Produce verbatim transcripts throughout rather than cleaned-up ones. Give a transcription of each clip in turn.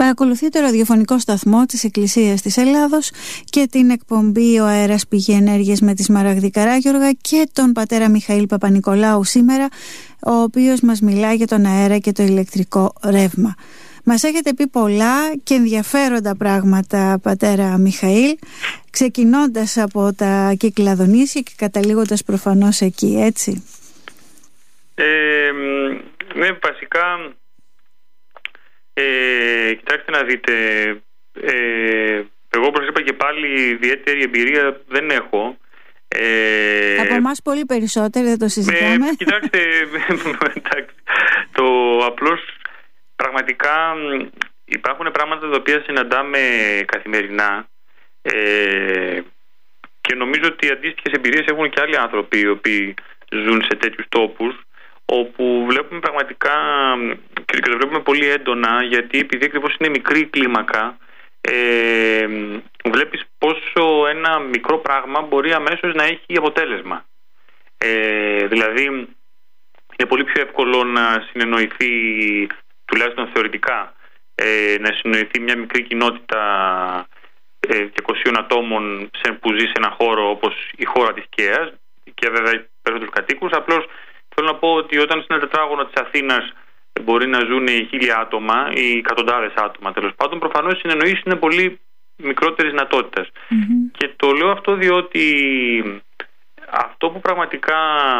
Παρακολουθεί το ραδιοφωνικό σταθμό της Εκκλησίας της Ελλάδος και την εκπομπή «Ο αέρας πηγή ενέργειας» με τη Σμαραγδή Καράγιοργα και τον πατέρα Μιχαήλ Παπα-Νικολάου σήμερα, ο οποίος μας μιλά για τον αέρα και το ηλεκτρικό ρεύμα. Μας έχετε πει πολλά και ενδιαφέροντα πράγματα, πατέρα Μιχαήλ, ξεκινώντας από τα Κυκλαδονήσια και καταλήγοντας προφανώς εκεί, έτσι. Ε, ναι, βασικά, ε, κοιτάξτε να δείτε, ε, εγώ όπως είπα και πάλι ιδιαίτερη εμπειρία δεν έχω. Ε, από εμάς πολύ περισσότερη, δεν το συζητάμε. Ε, κοιτάξτε, εντάξει, το απλώς πραγματικά υπάρχουν πράγματα τα οποία συναντάμε καθημερινά, ε, και νομίζω ότι αντίστοιχες εμπειρίες έχουν και άλλοι άνθρωποι οι οποίοι ζουν σε τέτοιους τόπους, όπου βλέπουμε πραγματικά, και το βλέπουμε πολύ έντονα, γιατί επειδή ακριβώς είναι μικρή κλίμακα, ε, βλέπεις πόσο ένα μικρό πράγμα μπορεί αμέσως να έχει αποτέλεσμα. Ε, δηλαδή είναι πολύ πιο εύκολο να συνεννοηθεί, τουλάχιστον θεωρητικά, ε, να συνοηθεί μια μικρή κοινότητα ε, διακοσίων ατόμων σε, που ζει σε ένα χώρο όπως η χώρα της Καίας, και βέβαια περισσότερους κατοίκους. Απλώς θέλω να πω ότι όταν σε ένα τετράγωνο της Αθήνας μπορεί να ζουν χίλια άτομα ή εκατοντάδες άτομα, τέλος πάντων, προφανώς οι συνεννοήσεις είναι πολύ μικρότερης δυνατότητας. Mm-hmm. Και το λέω αυτό διότι αυτό που πραγματικά,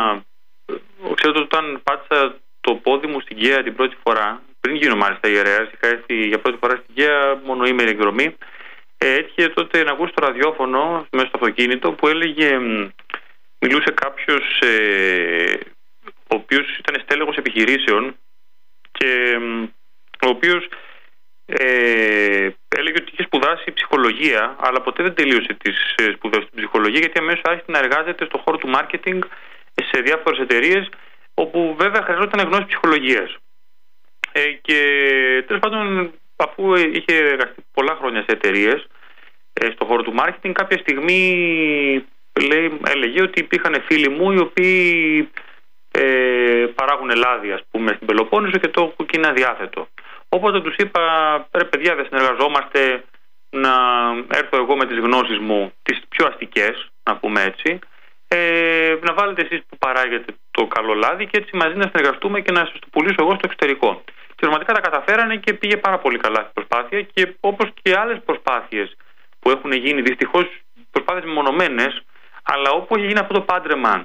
ξέρετε, όταν πάτησα το πόδι μου στην Καία την πρώτη φορά, πριν γίνω μάλιστα ιερέας, είχα έρθει για πρώτη φορά στην Καία μονοήμερη εκδρομή, ε, έτυχε τότε να ακούσω το ραδιόφωνο μέσα στο αυτοκίνητο που έλεγε, μιλούσε κάποιος ε, ο οποίος ήταν στέλεχος επιχειρήσεων και ο οποίος ε, έλεγε ότι είχε σπουδάσει ψυχολογία, αλλά ποτέ δεν τελείωσε τις σπουδές στην ψυχολογία, γιατί αμέσως άρχισε να εργάζεται στον χώρο του μάρκετινγκ σε διάφορες εταιρείες, όπου βέβαια χρειαζόταν γνώση ψυχολογίας. Ε, και τέλος πάντων, αφού είχε εργαστεί πολλά χρόνια σε εταιρείες ε, στον χώρο του μάρκετινγκ, κάποια στιγμή λέει, έλεγε ότι υπήρχαν φίλοι μου οι οποίοι ε, παράγουν λάδι, ας πούμε, στην Πελοπόννησο και το έχω εκεί είναι αδιάθετο. Οπότε τους είπα, ρε παιδιά, δεν συνεργαζόμαστε, να έρθω εγώ με τις γνώσεις μου, τις πιο αστικές, να πούμε έτσι, ε, να βάλετε εσείς που παράγετε το καλό λάδι και έτσι μαζί να συνεργαστούμε και να σας το πουλήσω εγώ στο εξωτερικό. Και πραγματικά τα καταφέρανε και πήγε πάρα πολύ καλά στην προσπάθεια, και όπως και άλλες προσπάθειες που έχουν γίνει, δυστυχώς προσπάθειες μεμονωμένες, αλλά όπου έχει γίνει αυτό το πάντρεμα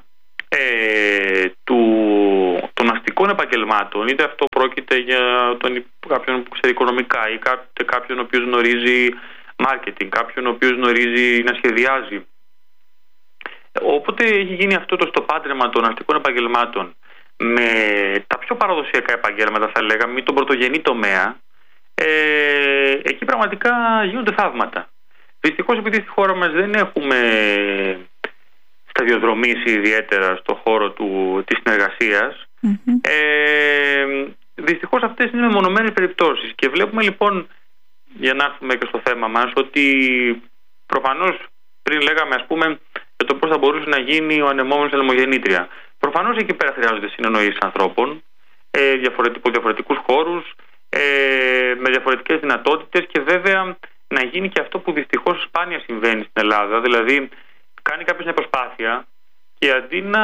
ε, του, των αστικών επαγγελμάτων, είτε αυτό πρόκειται για τον, κάποιον που ξέρει οικονομικά ή κάποιον ο οποίος γνωρίζει marketing, κάποιον ο οποίος γνωρίζει να σχεδιάζει. Όποτε έχει γίνει αυτό το στο πάντρεμα των αστικών επαγγελμάτων με τα πιο παραδοσιακά επαγγέλματα, θα λέγαμε, ή τον πρωτογενή τομέα, ε, εκεί πραγματικά γίνονται θαύματα. Δυστυχώς, επειδή στη χώρα μας δεν έχουμε σταδιοδρομήσει ιδιαίτερα στον χώρο του, της συνεργασίας, mm-hmm. ε, δυστυχώς αυτές είναι μεμονωμένες περιπτώσεις. Και βλέπουμε λοιπόν, για να έρθουμε και στο θέμα μας, ότι προφανώς πριν λέγαμε, ας πούμε, για το πώς θα μπορούσε να γίνει ο ανεμόμενος ελεμογεννήτρια. Προφανώς εκεί πέρα χρειάζονται συνεννοήσεις ανθρώπων, ε, διαφορετικού, διαφορετικούς χώρους, ε, με διαφορετικές δυνατότητες, και βέβαια να γίνει και αυτό που δυστυχώς σπάνια συμβαίνει στην Ελλάδα. Δηλαδή, κάνει κάποιος μια προσπάθεια και αντί να.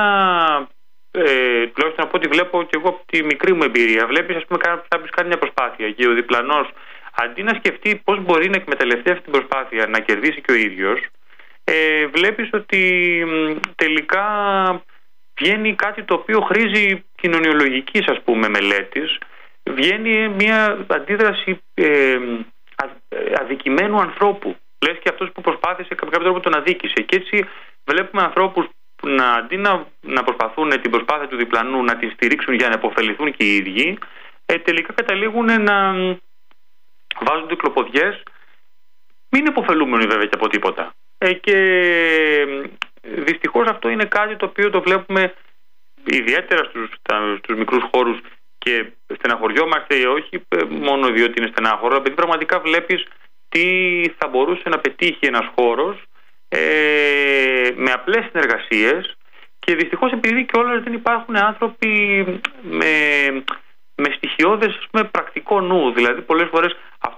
Ε, τουλάχιστον να πω ότι βλέπω και εγώ από τη μικρή μου εμπειρία, βλέπεις, ας πούμε, κάποιος κάνει μια προσπάθεια και ο διπλανός, αντί να σκεφτεί πώς μπορεί να εκμεταλλευτεί αυτή την προσπάθεια, να κερδίσει και ο ίδιος, ε, βλέπεις ότι τελικά βγαίνει κάτι το οποίο χρήζει κοινωνιολογικής, ας πούμε, μελέτης. Βγαίνει μια αντίδραση ε, αδικημένου ανθρώπου. Λες και αυτός που προσπάθησε με κάποιο τρόπο τον αδίκησε. Και έτσι βλέπουμε ανθρώπους που να, αντί να, να προσπαθούν την προσπάθεια του διπλανού να την στηρίξουν για να υποφεληθούν και οι ίδιοι, ε, τελικά καταλήγουν να βάζουν κλοποδιές, μην υποφελούμενοι βέβαια και από τίποτα. Ε, και δυστυχώς αυτό είναι κάτι το οποίο το βλέπουμε ιδιαίτερα στους, στους μικρούς χώρους, και στεναχωριόμαστε, όχι μόνο διότι είναι στενάχωρο, αλλά επειδή πραγματικά βλέπεις τι θα μπορούσε να πετύχει ένας χώρος ε, με απλές συνεργασίες, και δυστυχώς επειδή κιόλας δεν υπάρχουν άνθρωποι με, με στοιχειώδες, με πρακτικό νου. Δηλαδή πολλές φορές αυτό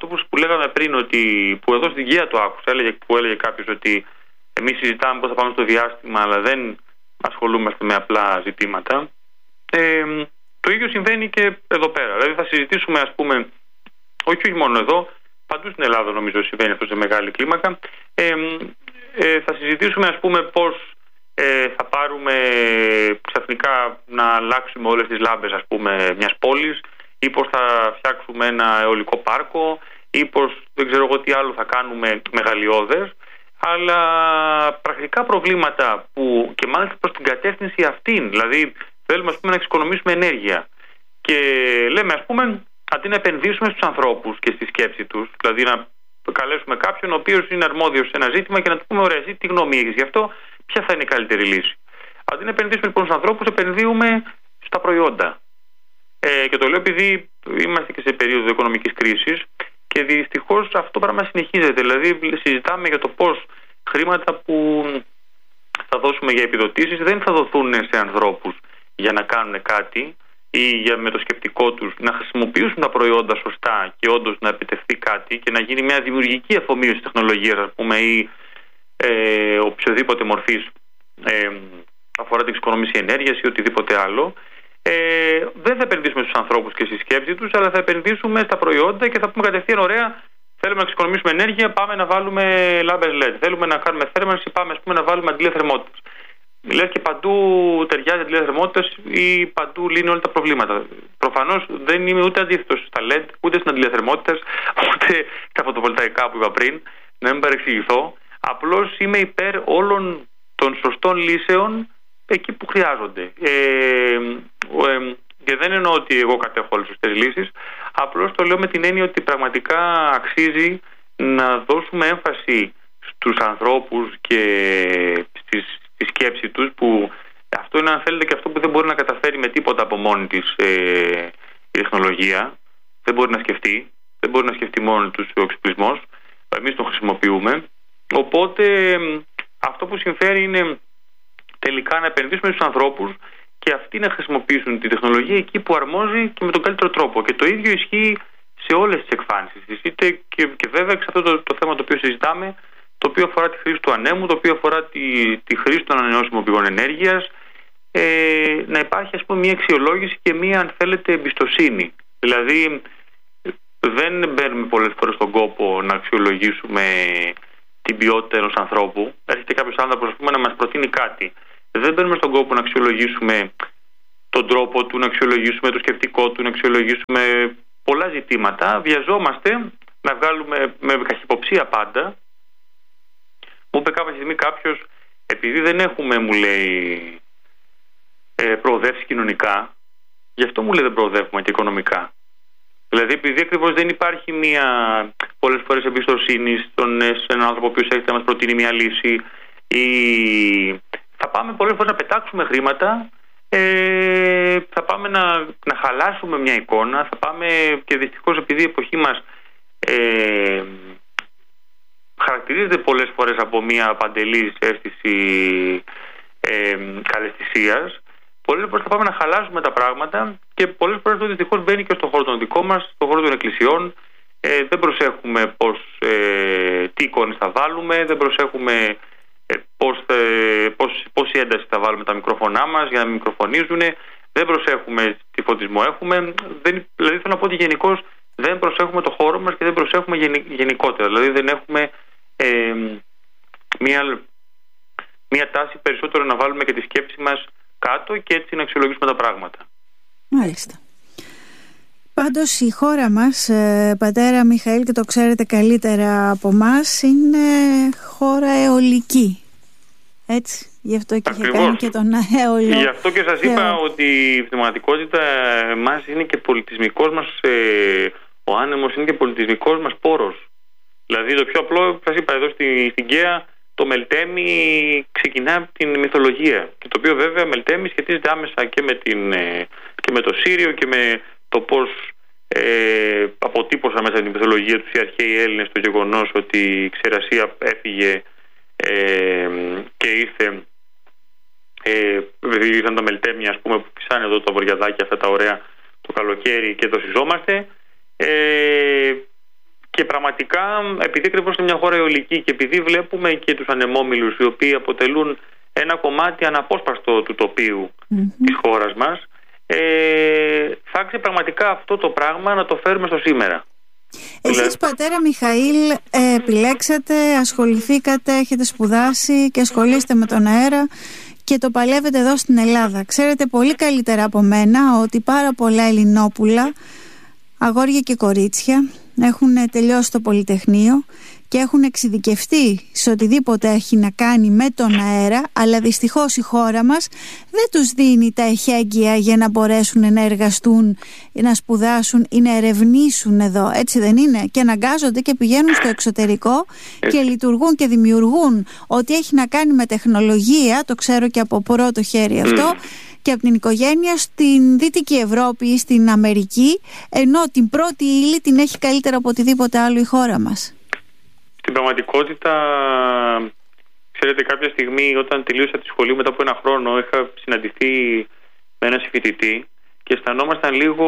αυτό που, που λέγαμε πριν, ότι, που εδώ στην Γκαία το άκουσα, έλεγε, που έλεγε κάποιος ότι εμείς συζητάμε πώς θα πάμε στο διάστημα, αλλά δεν ασχολούμαστε με απλά ζητήματα. Ε, το ίδιο συμβαίνει και εδώ πέρα. Δηλαδή θα συζητήσουμε, ας πούμε, όχι, όχι μόνο εδώ, παντού στην Ελλάδα νομίζω συμβαίνει αυτό σε μεγάλη κλίμακα. Ε, ε, θα συζητήσουμε, ας πούμε, πώς ε, θα πάρουμε ξαφνικά να αλλάξουμε όλες τις λάμπες, ας πούμε, μιας πόλης, ή πώς θα φτιάξουμε ένα αιωλικό πάρκο, ή πώς δεν ξέρω εγώ τι άλλο θα κάνουμε μεγαλειώδες. Αλλά πρακτικά προβλήματα που και μάλιστα προς την κατεύθυνση αυτήν, δηλαδή θέλουμε, ας πούμε, να εξοικονομήσουμε ενέργεια και λέμε, ας πούμε, αντί να επενδύσουμε στους ανθρώπους και στη σκέψη τους, δηλαδή να καλέσουμε κάποιον ο οποίος είναι αρμόδιος σε ένα ζήτημα και να του πούμε: ωραία, εσύ τι γνώμη έχεις γι' αυτό, ποια θα είναι η καλύτερη λύση. Αντί να επενδύσουμε λοιπόν στους ανθρώπους, επενδύουμε στα προϊόντα. Ε, και το λέω επειδή είμαστε και σε περίοδο οικονομικής κρίσης και δυστυχώς αυτό το πράγμα συνεχίζεται. Δηλαδή, συζητάμε για το πώς χρήματα που θα δώσουμε για επιδοτήσεις δεν θα δοθούν σε ανθρώπους για να κάνουν κάτι ή για με το σκεπτικό τους να χρησιμοποιήσουν τα προϊόντα σωστά και όντως να επιτευχθεί κάτι και να γίνει μια δημιουργική αφομοίωση τεχνολογίας, ας πούμε, ή ε, οποιοδήποτε μορφής ε, αφορά την εξοικονόμηση ενέργειας ή οτιδήποτε άλλο. Ε, δεν θα επενδύσουμε στους ανθρώπους και στη σκέψη τους, αλλά θα επενδύσουμε στα προϊόντα και θα πούμε κατευθείαν: ωραία, θέλουμε να εξοικονομήσουμε ενέργεια, πάμε να βάλουμε λάμπες ελ ι ντι. Θέλουμε να κάνουμε θέρμανση, πάμε, ας πούμε, να βάλουμε αντλία θερμότητας. Λες και παντού ταιριάζει αντλία θερμότητας ή παντού λύνει όλα τα προβλήματα. Προφανώς δεν είμαι ούτε αντίθετος στα ελ ι ντι, ούτε στην αντλία θερμότητας, ούτε στα φωτοβολταϊκά που είπα πριν, να μην παρεξηγηθώ. Απλώς είμαι υπέρ όλων των σωστών λύσεων εκεί που χρειάζονται. Ε, ε, και δεν εννοώ ότι εγώ κατέχω όλες τις σωστές λύσεις, απλώς το λέω με την έννοια ότι πραγματικά αξίζει να δώσουμε έμφαση στους ανθρώπους και στις, στη σκέψη τους, που αυτό είναι, αν θέλετε, και αυτό που δεν μπορεί να καταφέρει με τίποτα από μόνη της ε, η τεχνολογία. Δεν μπορεί να σκεφτεί, δεν μπορεί να σκεφτεί μόνο τους ο εξοπλισμός, εμείς τον χρησιμοποιούμε. Οπότε αυτό που συμφέρει είναι τελικά να επενδύσουμε στους ανθρώπους και αυτοί να χρησιμοποιήσουν τη τεχνολογία εκεί που αρμόζει και με τον καλύτερο τρόπο. Και το ίδιο ισχύει σε όλες τις εκφάνσεις της. Είτε και, και βέβαια σε αυτό το, το θέμα το οποίο συζητάμε, το οποίο αφορά τη χρήση του ανέμου, το οποίο αφορά τη, τη χρήση των ανανεώσιμων πηγών ενέργειας, ε, να υπάρχει, ας πούμε, μια αξιολόγηση και μια, αν θέλετε, εμπιστοσύνη. Δηλαδή δεν μπαίνουμε πολλές φορές στον κόπο να αξιολογήσουμε την ποιότητα ενός ανθρώπου. Έρχεται κάποιος άνθρωπος, ας πούμε, να μας προτείνει κάτι. Δεν μπαίνουμε στον κόπο να αξιολογήσουμε τον τρόπο του, να αξιολογήσουμε το σκεπτικό του, να αξιολογήσουμε πολλά ζητήματα. Βιαζόμαστε να βγάλουμε με καχυποψία πάντα. Μου είπε κάποια στιγμή κάποιος, επειδή δεν έχουμε, μου λέει, ε, προοδεύσει κοινωνικά, γι' αυτό, μου λέει, δεν προοδεύουμε και οικονομικά. Δηλαδή, επειδή ακριβώς δεν υπάρχει μια πολλές φορές εμπιστοσύνη στον, σε έναν άνθρωπο ο οποίος έχει να μας προτείνει μια λύση, ή θα πάμε πολλές φορές να πετάξουμε χρήματα, ε, θα πάμε να, να χαλάσουμε μια εικόνα, θα πάμε, και δυστυχώς επειδή η εποχή μας ε, χαρακτηρίζεται πολλές φορές από μια παντελής αίσθηση ε, καλαισθησίας, πολλές φορές θα πάμε να χαλάσουμε τα πράγματα και πολλές φορές το δυστυχώς μπαίνει και στον χώρο των δικών μας, στον χώρο των εκκλησιών. Ε, δεν προσέχουμε πώς, ε, τι εικόνες θα βάλουμε, δεν προσέχουμε ε, πώς, ε, πώς, πόση ένταση θα βάλουμε τα μικρόφωνά μας για να μην μικροφωνίζουν, δεν προσέχουμε τι φωτισμό έχουμε. Δεν, δηλαδή θέλω να πω ότι γενικώς δεν προσέχουμε το χώρο μας και δεν προσέχουμε γενι, γενικότερα. Δηλαδή δεν έχουμε ε, μια, μια τάση περισσότερο να βάλουμε και τη σκέψη μας κάτω και έτσι να αξιολογήσουμε τα πράγματα. Μάλιστα. Πάντως η χώρα μας, ε, πατέρα Μιχαήλ, και το ξέρετε καλύτερα από μας, είναι χώρα αιωλική. Έτσι, γι' αυτό και είχε κάνει και τον αίωλο. Γι' αυτό και σας είπα ότι η πνευματικότητα μας είναι και πολιτισμικός μας, ε, ο άνεμος είναι και πολιτισμικός μας πόρος. Δηλαδή το πιο απλό, σας είπα, εδώ στη, στην Γκαία, το Μελτέμι ξεκινά από την μυθολογία, και το οποίο βέβαια Μελτέμι σχετίζεται άμεσα και με, την, και με το Σύριο και με το πώς ε, αποτύπωσαν μέσα την μυθολογία τους οι αρχαίοι Έλληνες το γεγονός ότι η ξηρασία έφυγε ε, και ήρθε ε, ήρθαν τα Μελτέμια, ας πούμε, που φυσάνε εδώ τα βοριαδάκια αυτά τα ωραία το καλοκαίρι και το συζόμαστε, ε, πραγματικά, επειδή ακριβώς είναι μια χώρα αιωλική και επειδή βλέπουμε και τους ανεμόμυλους, οι οποίοι αποτελούν ένα κομμάτι αναπόσπαστο του τοπίου mm-hmm. της χώρας μας, ε, θα άξιζε πραγματικά αυτό το πράγμα να το φέρουμε στο σήμερα. Εσείς, πατέρα Μιχαήλ, ε, επιλέξατε, ασχοληθήκατε, έχετε σπουδάσει και ασχολείστε με τον αέρα και το παλεύετε εδώ στην Ελλάδα. Ξέρετε πολύ καλύτερα από μένα ότι πάρα πολλά Ελληνόπουλα, αγόρια και κορίτσια, έχουν τελειώσει το Πολυτεχνείο και έχουν εξειδικευτεί σε οτιδήποτε έχει να κάνει με τον αέρα, αλλά δυστυχώς η χώρα μας δεν τους δίνει τα εχέγγυα για να μπορέσουν να εργαστούν, να σπουδάσουν ή να ερευνήσουν εδώ, έτσι δεν είναι? Και αναγκάζονται και πηγαίνουν στο εξωτερικό και λειτουργούν και δημιουργούν ό,τι έχει να κάνει με τεχνολογία, το ξέρω και από πρώτο χέρι αυτό, και από την οικογένεια στην Δυτική Ευρώπη ή στην Αμερική, ενώ την πρώτη ύλη την έχει καλύτερα από οτιδήποτε άλλο η χώρα μας. Στην πραγματικότητα, ξέρετε, κάποια στιγμή όταν τελείωσα τη σχολή μετά από ένα χρόνο, είχα συναντηθεί με έναν συμφοιτητή και αισθανόμασταν λίγο,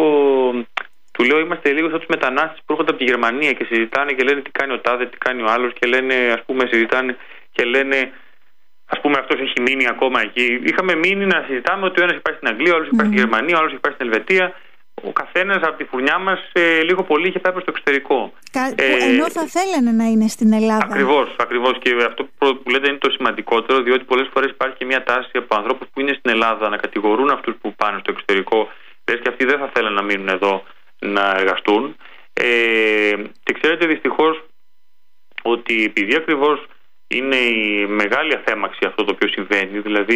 του λέω, είμαστε λίγο σαν τους μετανάστες που έρχονται από τη Γερμανία και συζητάνε και λένε τι κάνει ο τάδε, τι κάνει ο άλλος, και λένε, ας πούμε, συζητάνε και λένε, ας πούμε, αυτός έχει μείνει ακόμα εκεί. Είχαμε μείνει να συζητάμε ότι ο ένας υπάρχει στην Αγγλία, ο άλλος υπάρχει mm. στη Γερμανία, ο άλλος υπάρχει στην Ελβετία. Ο καθένας από τη φουρνιά μας ε, λίγο πολύ είχε πάει προς το εξωτερικό. Κα... Ε, ενώ θα θέλανε να είναι στην Ελλάδα. Ακριβώς, ακριβώς. Και αυτό που λέτε είναι το σημαντικότερο, διότι πολλές φορές υπάρχει και μια τάση από ανθρώπους που είναι στην Ελλάδα να κατηγορούν αυτούς που πάνε στο εξωτερικό, λες και αυτοί δεν θα θέλουν να μείνουν εδώ να εργαστούν. Ε, και ξέρετε, δυστυχώς, ότι επειδή ακριβώς είναι η μεγάλη αθέμαξη αυτό το οποίο συμβαίνει, δηλαδή,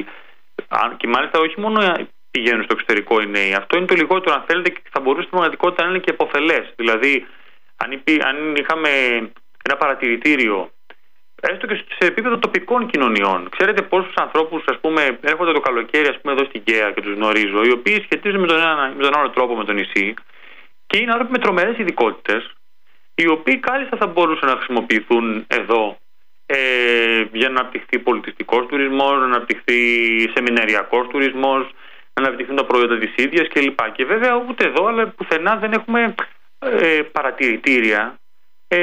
και μάλιστα όχι μόνο πηγαίνουν στο εξωτερικό οι νέοι. Αυτό είναι το λιγότερο, αν θέλετε, και θα μπορούσε στην πραγματικότητα να είναι και επωφελές. Δηλαδή, αν, υπή, αν είχαμε ένα παρατηρητήριο, έστω και σε επίπεδο τοπικών κοινωνιών, ξέρετε πόσους ανθρώπους, ας πούμε, έρχονται το καλοκαίρι, ας πούμε, εδώ στην Καία και τους γνωρίζω, οι οποίοι σχετίζονται με τον ένα με τον άλλο τρόπο με το νησί και είναι άνθρωποι με τρομερές ειδικότητες, οι οποίοι κάλλιστα θα μπορούσαν να χρησιμοποιηθούν εδώ ε, για να αναπτυχθεί πολιτιστικός τουρισμός, να αναπτυχθεί σεμιναριακός τουρισμός, να αναπτυχθούν τα προϊόντα της ίδιας κλπ. Και βέβαια ούτε εδώ αλλά πουθενά δεν έχουμε ε, παρατηρητήρια ε,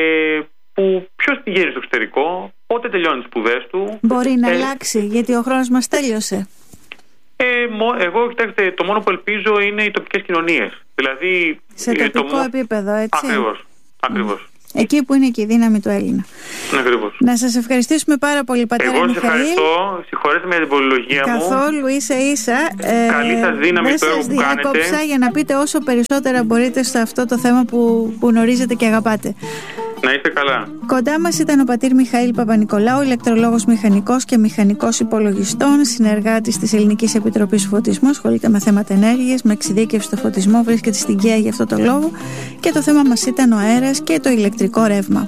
που ποιος πηγαίνει στο εξωτερικό, πότε τελειώνει τις σπουδές του. Μπορεί να ε, αλλάξει, γιατί ο χρόνος μας τέλειωσε. Ε, εγώ, κοιτάξτε, το μόνο που ελπίζω είναι οι τοπικές κοινωνίες. Δηλαδή, σε τοπικό το... επίπεδο, έτσι. Ακριβώς, ακριβώς. Εκεί που είναι και η δύναμη του Έλληνα. Ακριβώς. Να σας ευχαριστήσουμε πάρα πολύ, πατέρα Μιχαήλ. Εγώ σας ευχαριστώ. Συγχωρέστε με για την πολυλογία μου. Καθόλου, ίσα ίσα. Ε, Καλή σας δύναμη στο έργο που κάνετε. Δεν σας διάκοψα για να πείτε όσο περισσότερα μπορείτε σε αυτό το θέμα που, που γνωρίζετε και αγαπάτε. Να είστε καλά. Κοντά μας ήταν ο πατήρ Μιχαήλ Παπανικολάου, ηλεκτρολόγος μηχανικός και μηχανικός υπολογιστών, συνεργάτης της Ελληνικής Επιτροπής Φωτισμού, ασχολείται με θέματα ενέργειας, με εξειδίκευση στο φωτισμό, βρίσκεται στην Καία για αυτό το λόγο και το θέμα μας ήταν ο αέρας και το ηλεκτρικό ρεύμα.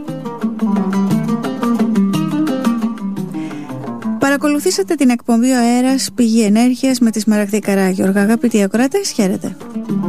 Παρακολουθήσατε την εκπομπή «Ο αέρας, πηγή ενέργειας» με τη Σμαραγδή Καράγιοργα. Αγαπητοί ακροατές, χαίρετε.